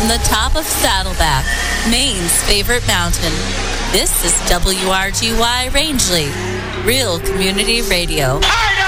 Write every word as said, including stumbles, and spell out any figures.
from the top of Saddleback, Maine's favorite mountain. This is W R G Y Rangeley, Real Community Radio. I